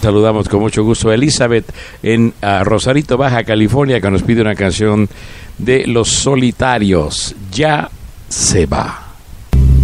Saludamos con mucho gusto a Elizabeth en Rosarito, Baja California, que nos pide una canción de Los Solitarios. Ya se va.